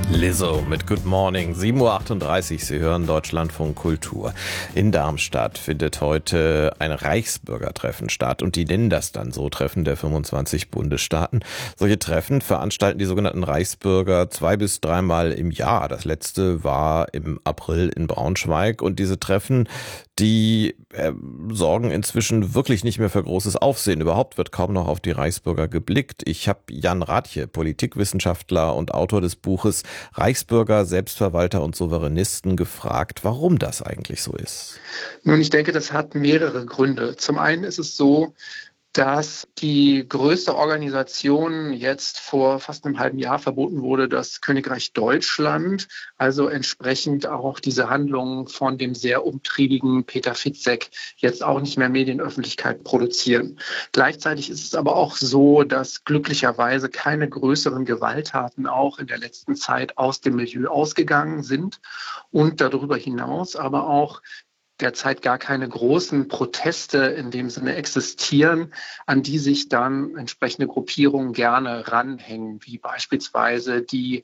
Lizzo mit Good Morning, 7:38 Uhr. Sie hören Deutschlandfunk Kultur. In Darmstadt findet heute ein Reichsbürgertreffen statt und die nennen das dann so, Treffen der 25 Bundesstaaten. Solche Treffen veranstalten die sogenannten Reichsbürger 2- bis 3-mal im Jahr. Das letzte war im April in Braunschweig und diese Treffen, die sorgen inzwischen wirklich nicht mehr für großes Aufsehen. Überhaupt wird kaum noch auf die Reichsbürger geblickt. Ich habe Jan Rathje, Politikwissenschaftler und Autor des Buches Reichsbürger, Selbstverwalter und Souveränisten, gefragt, warum das eigentlich so ist. Nun, ich denke, das hat mehrere Gründe. Zum einen ist es so, dass die größte Organisation jetzt vor fast einem halben Jahr verboten wurde, das Königreich Deutschland, also entsprechend auch diese Handlungen von dem sehr umtriebigen Peter Fitzek jetzt auch nicht mehr Medienöffentlichkeit produzieren. Gleichzeitig ist es aber auch so, dass glücklicherweise keine größeren Gewalttaten auch in der letzten Zeit aus dem Milieu ausgegangen sind und darüber hinaus aber auch derzeit gar keine großen Proteste in dem Sinne existieren, an die sich dann entsprechende Gruppierungen gerne ranhängen, wie beispielsweise die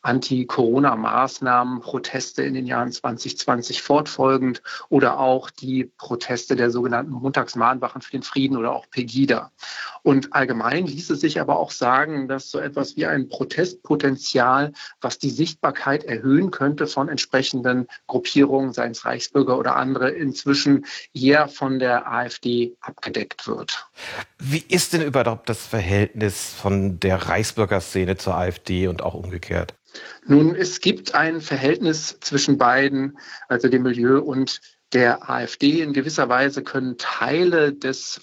Anti-Corona-Maßnahmen, Proteste in den Jahren 2020 fortfolgend oder auch die Proteste der sogenannten Montagsmahnwachen für den Frieden oder auch Pegida. Und allgemein ließe sich aber auch sagen, dass so etwas wie ein Protestpotenzial, was die Sichtbarkeit erhöhen könnte von entsprechenden Gruppierungen, seien es Reichsbürger oder andere, inzwischen eher von der AfD abgedeckt wird. Wie ist denn überhaupt das Verhältnis von der Reichsbürgerszene zur AfD und auch umgekehrt? Nun, es gibt ein Verhältnis zwischen beiden, also dem Milieu und der AfD. In gewisser Weise können Teile des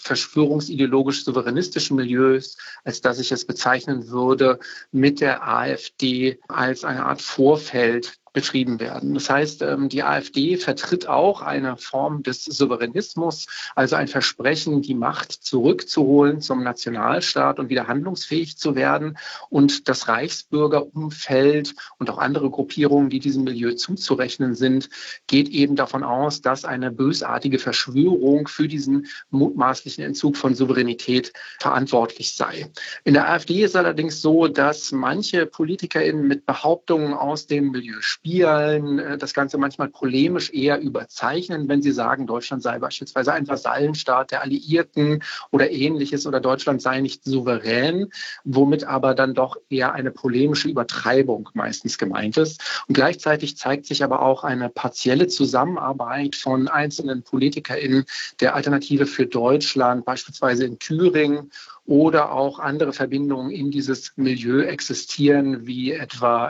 verschwörungsideologisch-souveränistischen Milieus, als das ich es bezeichnen würde, mit der AfD als eine Art Vorfeld betrieben werden. Das heißt, die AfD vertritt auch eine Form des Souveränismus, also ein Versprechen, die Macht zurückzuholen zum Nationalstaat und wieder handlungsfähig zu werden. Und das Reichsbürgerumfeld und auch andere Gruppierungen, die diesem Milieu zuzurechnen sind, geht eben davon aus, dass eine bösartige Verschwörung für diesen mutmaßlichen Entzug von Souveränität verantwortlich sei. In der AfD ist allerdings so, dass manche PolitikerInnen mit Behauptungen aus dem Milieu spielen, das Ganze manchmal polemisch eher überzeichnen, wenn sie sagen, Deutschland sei beispielsweise ein Vasallenstaat der Alliierten oder ähnliches oder Deutschland sei nicht souverän, womit aber dann doch eher eine polemische Übertreibung meistens gemeint ist. Und gleichzeitig zeigt sich aber auch eine partielle Zusammenarbeit von einzelnen PolitikerInnen der Alternative für Deutschland, beispielsweise in Thüringen, oder auch andere Verbindungen in dieses Milieu existieren, wie etwa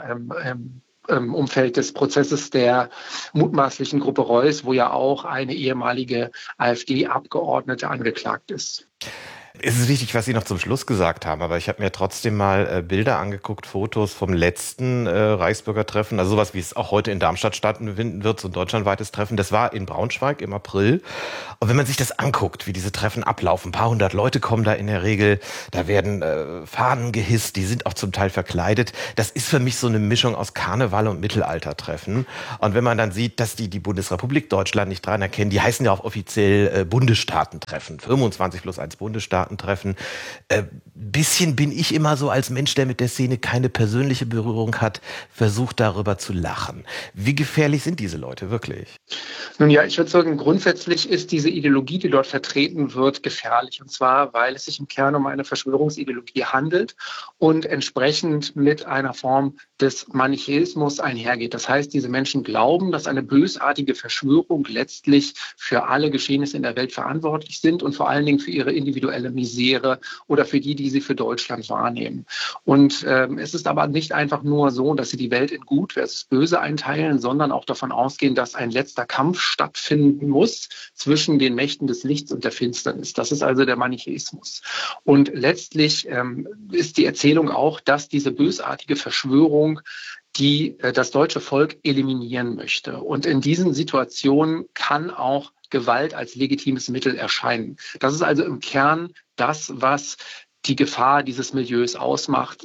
im Umfeld des Prozesses der mutmaßlichen Gruppe Reuss, wo ja auch eine ehemalige AfD-Abgeordnete angeklagt ist. Es ist wichtig, was Sie noch zum Schluss gesagt haben, aber ich habe mir trotzdem mal Bilder angeguckt, Fotos vom letzten Reichsbürgertreffen, also sowas, wie es auch heute in Darmstadt stattfinden wird, so ein deutschlandweites Treffen. Das war in Braunschweig im April. Und wenn man sich das anguckt, wie diese Treffen ablaufen, ein paar hundert Leute kommen da in der Regel, da werden Fahnen gehisst, die sind auch zum Teil verkleidet. Das ist für mich so eine Mischung aus Karneval und Mittelaltertreffen. Und wenn man dann sieht, dass die Bundesrepublik Deutschland nicht dran erkennen, die heißen ja auch offiziell Bundesstaatentreffen, 25 plus 1 Bundesstaaten. Treffen. Bisschen bin ich immer so als Mensch, der mit der Szene keine persönliche Berührung hat, versucht darüber zu lachen. Wie gefährlich sind diese Leute wirklich? Nun ja, ich würde sagen, grundsätzlich ist diese Ideologie, die dort vertreten wird, gefährlich. Und zwar, weil es sich im Kern um eine Verschwörungsideologie handelt und entsprechend mit einer Form des Manichäismus einhergeht. Das heißt, diese Menschen glauben, dass eine bösartige Verschwörung letztlich für alle Geschehnisse in der Welt verantwortlich sind und vor allen Dingen für ihre individuelle Misere oder für die sie für Deutschland wahrnehmen. Und es ist aber nicht einfach nur so, dass sie die Welt in Gut versus Böse einteilen, sondern auch davon ausgehen, dass ein letzter Kampf stattfinden muss zwischen den Mächten des Lichts und der Finsternis. Das ist also der Manichäismus. Und letztlich ist die Erzählung auch, dass diese bösartige Verschwörung die das deutsche Volk eliminieren möchte. Und in diesen Situationen kann auch Gewalt als legitimes Mittel erscheinen. Das ist also im Kern das, was die Gefahr dieses Milieus ausmacht.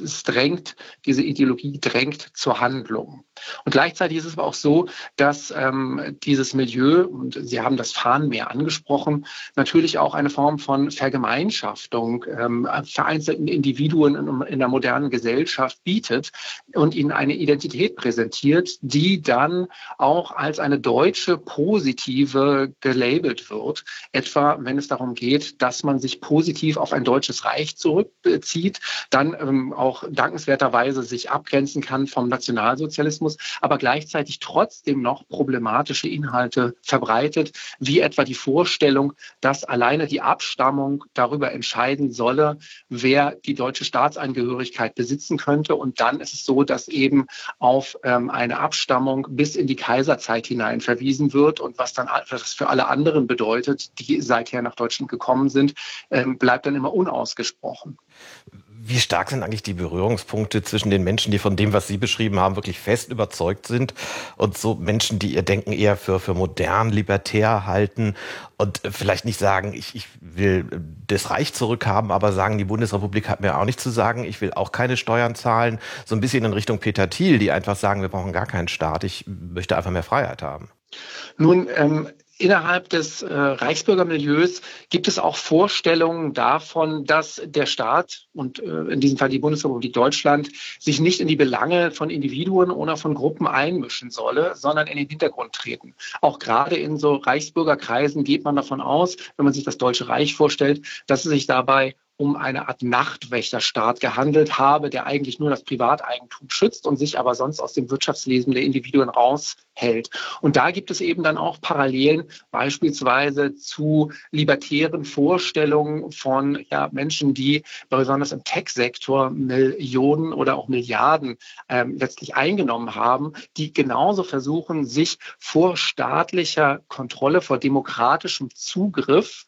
Diese Ideologie drängt zur Handlung. Und gleichzeitig ist es aber auch so, dass dieses Milieu, und Sie haben das Fahnenmeer angesprochen, natürlich auch eine Form von Vergemeinschaftung vereinzelten Individuen in der modernen Gesellschaft bietet und ihnen eine Identität präsentiert, die dann auch als eine deutsche positive gelabelt wird. Etwa, wenn es darum geht, dass man sich positiv auf ein deutsches Reich zurückzieht, dann auch dankenswerterweise sich abgrenzen kann vom Nationalsozialismus, aber gleichzeitig trotzdem noch problematische Inhalte verbreitet, wie etwa die Vorstellung, dass alleine die Abstammung darüber entscheiden solle, wer die deutsche Staatsangehörigkeit besitzen könnte. Und dann ist es so, dass eben auf eine Abstammung bis in die Kaiserzeit hinein verwiesen wird. Und was das für alle anderen bedeutet, die seither nach Deutschland gekommen sind, bleibt dann immer unausgesprochen. Wie stark sind eigentlich die Berührungspunkte zwischen den Menschen, die von dem, was Sie beschrieben haben, wirklich fest überzeugt sind und so Menschen, die ihr Denken eher für modern, libertär halten und vielleicht nicht sagen, ich will das Reich zurückhaben, aber sagen, die Bundesrepublik hat mir auch nichts zu sagen, ich will auch keine Steuern zahlen, so ein bisschen in Richtung Peter Thiel, die einfach sagen, wir brauchen gar keinen Staat, ich möchte einfach mehr Freiheit haben? Nun, innerhalb des Reichsbürgermilieus gibt es auch Vorstellungen davon, dass der Staat und in diesem Fall die Bundesrepublik Deutschland sich nicht in die Belange von Individuen oder von Gruppen einmischen solle, sondern in den Hintergrund treten. Auch gerade in so Reichsbürgerkreisen geht man davon aus, wenn man sich das Deutsche Reich vorstellt, dass es sich dabei um eine Art Nachtwächterstaat gehandelt habe, der eigentlich nur das Privateigentum schützt und sich aber sonst aus dem Wirtschaftsleben der Individuen raushält. Und da gibt es eben dann auch Parallelen beispielsweise zu libertären Vorstellungen von Menschen, die besonders im Tech-Sektor Millionen oder auch Milliarden letztlich eingenommen haben, die genauso versuchen, sich vor staatlicher Kontrolle, vor demokratischem Zugriff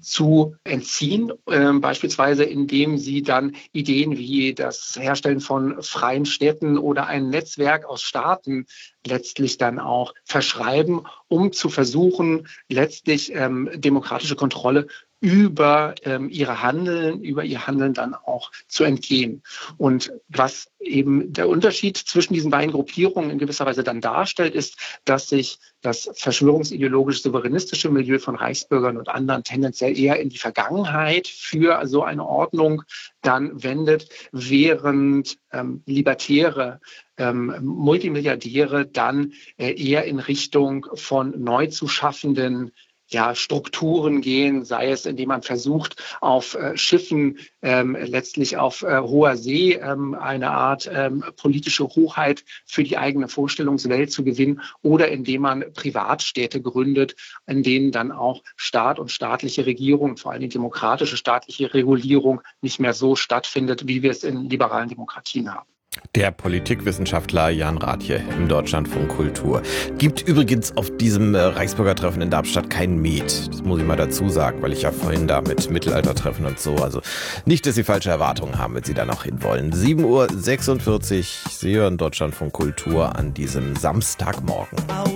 zu entziehen, beispielsweise indem sie dann Ideen wie das Herstellen von freien Städten oder ein Netzwerk aus Staaten letztlich dann auch verschreiben, um zu versuchen, letztlich demokratische Kontrolle über ihr Handeln dann auch zu entgehen. Und was eben der Unterschied zwischen diesen beiden Gruppierungen in gewisser Weise dann darstellt, ist, dass sich das verschwörungsideologisch-souveränistische Milieu von Reichsbürgern und anderen tendenziell eher in die Vergangenheit für so eine Ordnung dann wendet, während libertäre Multimilliardäre dann eher in Richtung von neu zu schaffenden Strukturen gehen, sei es, indem man versucht, auf Schiffen letztlich auf hoher See eine Art politische Hoheit für die eigene Vorstellungswelt zu gewinnen oder indem man Privatstädte gründet, in denen dann auch Staat und staatliche Regierung, vor allem die demokratische staatliche Regulierung, nicht mehr so stattfindet, wie wir es in liberalen Demokratien haben. Der Politikwissenschaftler Jan Rathje im Deutschlandfunk Kultur. Gibt übrigens auf diesem Reichsbürgertreffen in Darmstadt kein Met. Das muss ich mal dazu sagen, weil ich ja vorhin da mit Mittelaltertreffen und so, also nicht, dass Sie falsche Erwartungen haben, wenn Sie da noch hin wollen. 7:46 Uhr, Sie hören Deutschlandfunk Kultur an diesem Samstagmorgen.